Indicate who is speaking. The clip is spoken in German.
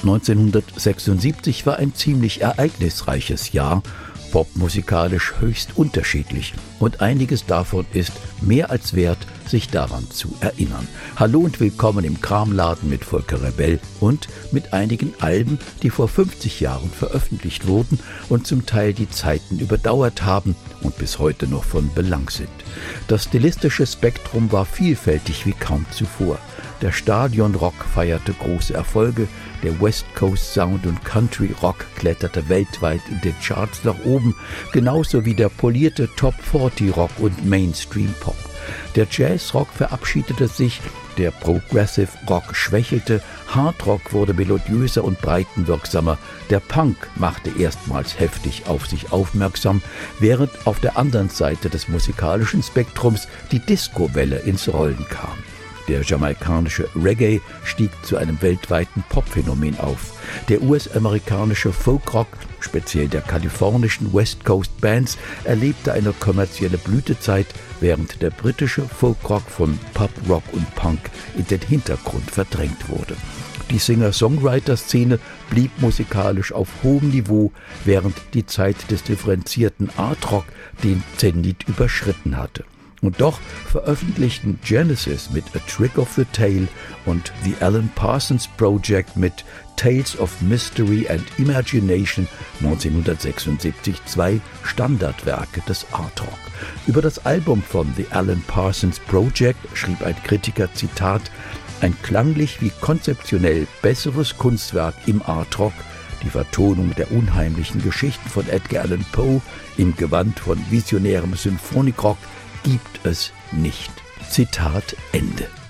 Speaker 1: 1976 war ein ziemlich ereignisreiches Jahr, popmusikalisch höchst unterschiedlich, und einiges davon ist mehr als wert, sich daran zu erinnern. Hallo und willkommen im Kramladen mit Volker Rebell und mit einigen Alben, die vor 50 Jahren veröffentlicht wurden und zum Teil die Zeiten überdauert haben und bis heute noch von Belang sind. Das stilistische Spektrum war vielfältig wie kaum zuvor. Der Stadionrock feierte große Erfolge, der West Coast Sound und Country Rock kletterte weltweit in den Charts nach oben, genauso wie der polierte Top 40 Rock und Mainstream Pop. Der Jazzrock verabschiedete sich, der Progressive Rock schwächelte, Hard Rock wurde melodiöser und breitenwirksamer, der Punk machte erstmals heftig auf sich aufmerksam, während auf der anderen Seite des musikalischen Spektrums die Disco-Welle ins Rollen kam. Der jamaikanische Reggae stieg zu einem weltweiten Popphänomen auf. Der US-amerikanische Folkrock, speziell der kalifornischen West Coast Bands, erlebte eine kommerzielle Blütezeit, während der britische Folkrock von Pop, Rock und Punk in den Hintergrund verdrängt wurde. Die Singer-Songwriter-Szene blieb musikalisch auf hohem Niveau, während die Zeit des differenzierten Art-Rock den Zenit überschritten hatte. Und doch veröffentlichten Genesis mit A Trick of the Tail und The Alan Parsons Project mit Tales of Mystery and Imagination 1976 zwei Standardwerke des Art Rock. Über das Album von The Alan Parsons Project schrieb ein Kritiker, Zitat, ein klanglich wie konzeptionell besseres Kunstwerk im Art Rock, die Vertonung der unheimlichen Geschichten von Edgar Allan Poe im Gewand von visionärem Symphonikrock gibt es nicht. Zitat Ende.